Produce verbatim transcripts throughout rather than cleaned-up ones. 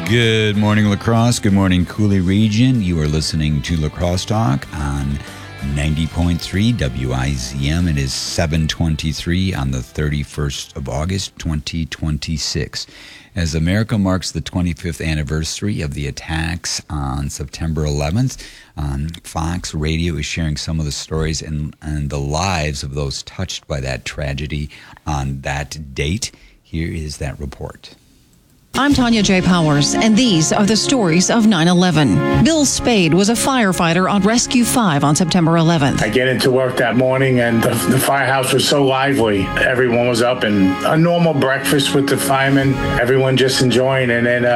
Good morning, La Crosse. Good morning, Cooley Region. You are listening to La Crosse Talk on ninety point three W I Z M. It is seven twenty-three on the thirty-first of August, twenty twenty-six. As America marks the twenty-fifth anniversary of the attacks on September eleventh, um, Fox Radio is sharing some of the stories and, and the lives of those touched by that tragedy on that date. Here is that report. I'm Tanya J. Powers, and these are the stories of nine eleven. Bill Spade was a firefighter on Rescue five on September eleventh. I get into work that morning, and the, the firehouse was so lively. Everyone was up, and a normal breakfast with the firemen, everyone just enjoying. And then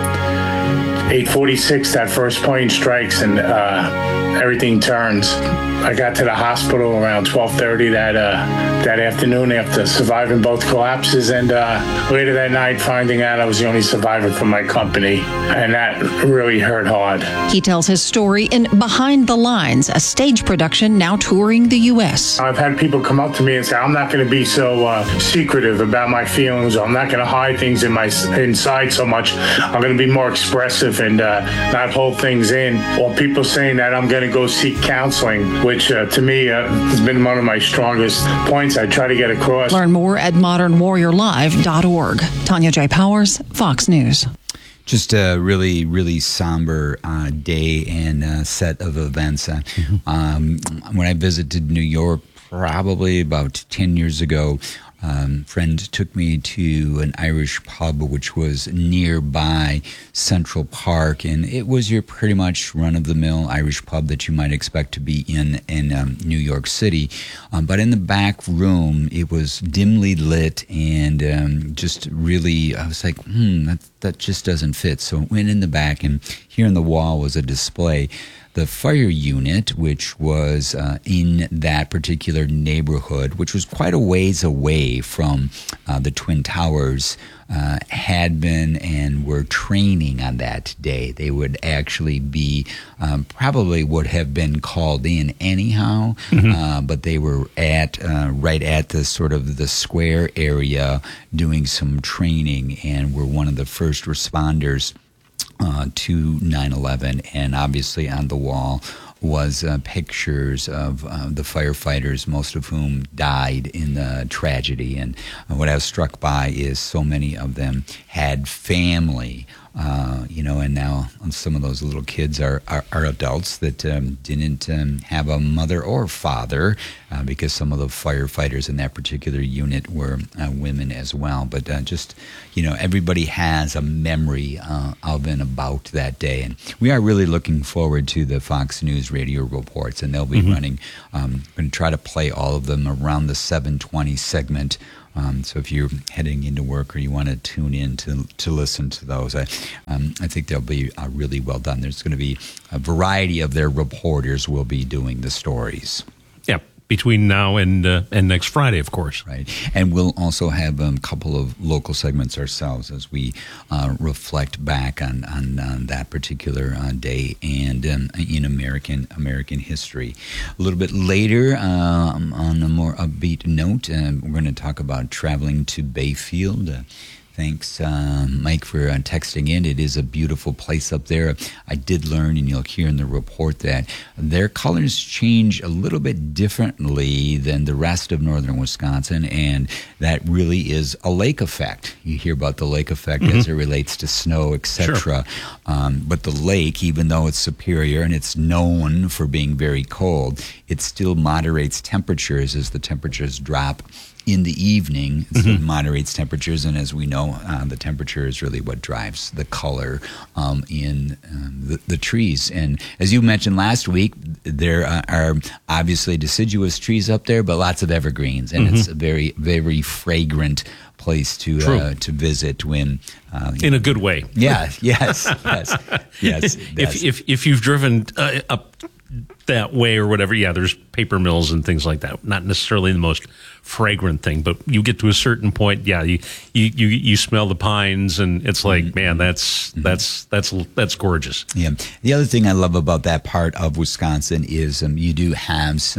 uh, eight forty-six, that first plane strikes, and uh, everything turns. I got to the hospital around twelve thirty that uh, that afternoon after surviving both collapses, and uh, later that night finding out I was the only survivor from my company, and that really hurt hard. He tells his story in Behind the Lines, a stage production now touring the U S. I've had people come up to me and say, I'm not going to be so uh, secretive about my feelings, or I'm not going to hide things in my inside so much. I'm going to be more expressive and uh, not hold things in. Or people saying that I'm going to go seek counseling, which uh, to me uh, has been one of my strongest points I try to get across. Learn more at modern warrior live dot org. Tanya J. Powers, Fox News. Just a really, really somber uh, day and uh, set of events. Uh, mm-hmm. um, when I visited New York probably about ten years ago, Um, friend took me to an Irish pub which was nearby Central Park, and it was your pretty much run-of-the-mill Irish pub that you might expect to be in in um, New York City. Um, but in the back room, it was dimly lit, and um, just really, I was like, hmm, that, that just doesn't fit. So I went in the back, and here on the wall was a display. The fire unit, which was uh, in that particular neighborhood, which was quite a ways away from uh, the Twin Towers, uh, had been and were training on that day. They would actually be, um, probably would have been called in anyhow, mm-hmm. uh, but they were at uh, right at the sort of the square area doing some training, and were one of the first responders Uh, to nine eleven, and obviously on the wall was uh, pictures of uh, the firefighters, most of whom died in the tragedy. And uh, what I was struck by is so many of them had family, uh, you know, and now some of those little kids are, are, are adults that um, didn't um, have a mother or father, uh, because some of the firefighters in that particular unit were uh, women as well. But uh, just, you know, everybody has a memory uh, of and about that day. And we are really looking forward to the Fox News radio reports, and they'll be mm-hmm. running. Um, I'm going to try to play all of them around the seven twenty segment. Um, so if you're heading into work or you want to tune in to to listen to those, I, um, I think they'll be uh, really well done. There's going to be a variety of their reporters will be doing the stories. Yeah, between now and uh, and next Friday, of course. Right. And we'll also have um, a couple of local segments ourselves as we uh, reflect back on, on, on that particular uh, day and um, in American American history. A little bit later, um, on a more upbeat note, uh, we're going to talk about traveling to Bayfield. Uh, Thanks, uh, Mike, for uh, texting in. It is a beautiful place up there. I did learn, and you'll hear in the report, that their colors change a little bit differently than the rest of northern Wisconsin, and that really is a lake effect. You hear about the lake effect mm-hmm. as it relates to snow, et cetera. Sure. Um, but the lake, even though it's superior and it's known for being very cold, it still moderates temperatures as the temperatures drop in the evening. It mm-hmm. moderates temperatures, and as we know, uh, the temperature is really what drives the color um, in um, the, the trees. And as you mentioned last week, there uh, are obviously deciduous trees up there, but lots of evergreens, and mm-hmm. it's a very, very fragrant place to uh, to visit when uh, in a good way. Yeah. Yes. Yes. Yes. If if if you've driven uh, up that way or whatever, yeah, there's paper mills and things like that. Not necessarily the most fragrant thing, but you get to a certain point, yeah, you you you, you smell the pines, and it's like, mm-hmm. man, that's mm-hmm. that's that's that's gorgeous. Yeah. The other thing I love about that part of Wisconsin is um, you do have some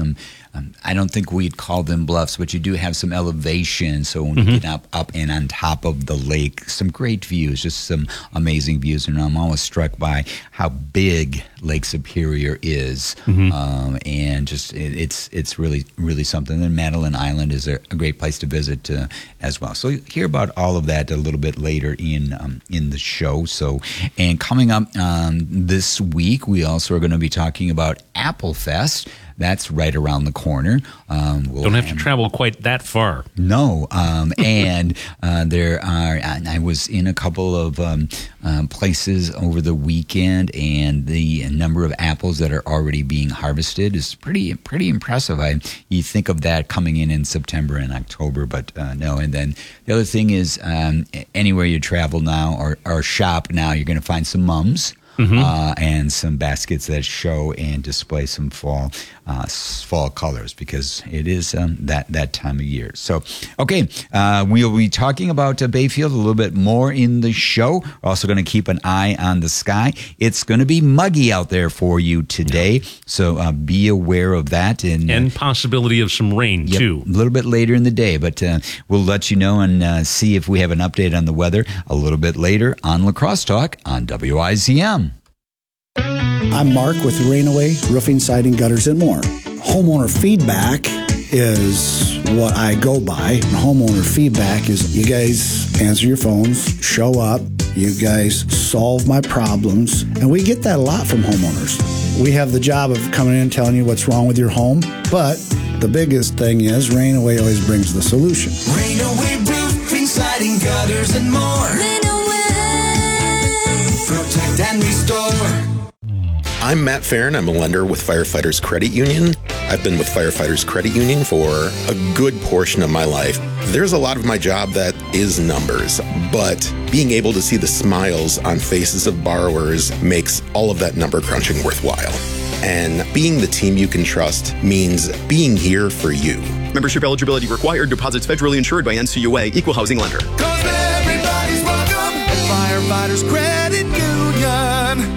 um, I don't think we'd call them bluffs, but you do have some elevation. So when Mm-hmm. you get up, up and on top of the lake, some great views, just some amazing views. And I'm always struck by how big Lake Superior is. Mm-hmm. Um, and just it, it's it's really, really something. And Madeline Island is a, a great place to visit uh, as well. So you'll hear about all of that a little bit later in um, in the show. So, and coming up um, this week, we also are going to be talking about Apple Fest. That's right around the corner. Um, we'll Don't have to travel quite that far. No, um, and uh, there are. And I was in a couple of um, um, places over the weekend, and the number of apples that are already being harvested is pretty pretty impressive. I you think of that coming in in September and October, but uh, no. And then the other thing is, um, anywhere you travel now or, or shop now, you're going to find some mums. Mm-hmm. Uh, and some baskets that show and display some fall uh, fall colors, because it is um, that that time of year. So, okay, uh, we'll be talking about uh, Bayfield a little bit more in the show. We're also going to keep an eye on the sky. It's going to be muggy out there for you today, so uh, be aware of that. And, and possibility of some rain, yep, too. A little bit later in the day, but uh, we'll let you know and uh, see if we have an update on the weather a little bit later on La Crosse Talk on W I Z M. I'm Mark with Rainaway Roofing, Siding, Gutters, and more. Homeowner feedback is what I go by. Homeowner feedback is you guys answer your phones, show up, you guys solve my problems, and we get that a lot from homeowners. We have the job of coming in and telling you what's wrong with your home, but the biggest thing is Rainaway always brings the solution. Rainaway Roofing, Siding, Gutters, and more. Rainaway. Protect and restore. I'm Matt Farron. I'm a lender with Firefighters Credit Union. I've been with Firefighters Credit Union for a good portion of my life. There's a lot of my job that is numbers, but being able to see the smiles on faces of borrowers makes all of that number crunching worthwhile. And being the team you can trust means being here for you. Membership eligibility required. Deposits federally insured by N C U A. Equal housing lender. Cause everybody's welcome at Firefighters Credit Union.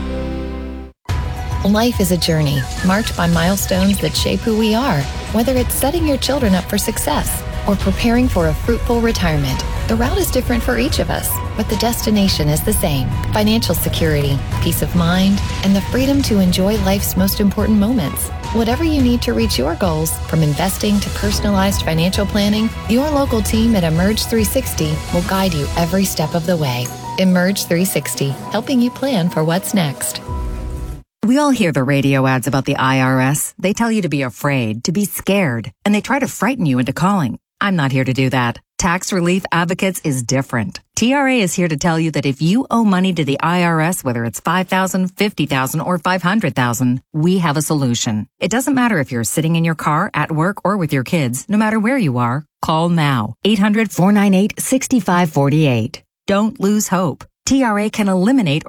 Life is a journey marked by milestones that shape who we are. Whether it's setting your children up for success or preparing for a fruitful retirement, the route is different for each of us, but the destination is the same. Financial security, peace of mind, and the freedom to enjoy life's most important moments. Whatever you need to reach your goals, from investing to personalized financial planning, your local team at Emerge three sixty will guide you every step of the way. Emerge three sixty, helping you plan for what's next. We all hear the radio ads about the I R S. They tell you to be afraid, to be scared, and they try to frighten you into calling. I'm not here to do that. Tax Relief Advocates is different. T R A is here to tell you that if you owe money to the I R S, whether it's five thousand dollars, fifty thousand dollars, or five hundred thousand dollars, we have a solution. It doesn't matter if you're sitting in your car, at work, or with your kids. No matter where you are, call now. eight hundred, four nine eight, six five four eight. Don't lose hope. T R A can eliminate